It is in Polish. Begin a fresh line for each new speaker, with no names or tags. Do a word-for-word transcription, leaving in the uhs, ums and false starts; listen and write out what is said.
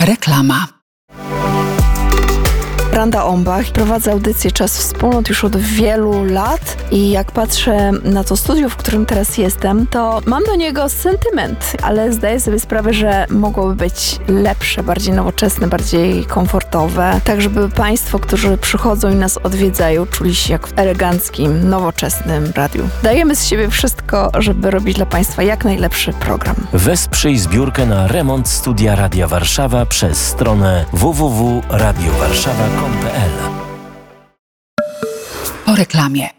Reklama.
Randa Ombach prowadzę audycję Czas Wspólnot już od wielu lat i jak patrzę na to studio, w którym teraz jestem, to mam do niego sentyment, ale zdaję sobie sprawę, że mogłoby być lepsze, bardziej nowoczesne, bardziej komfortowe, tak żeby Państwo, którzy przychodzą i nas odwiedzają, czuli się jak w eleganckim, nowoczesnym radiu. Dajemy z siebie wszystko, żeby robić dla Państwa jak najlepszy program.
Wesprzyj zbiórkę na remont studia Radia Warszawa przez stronę w w w kropka radio warszawa kropka com kropka p l.
Po reklamie.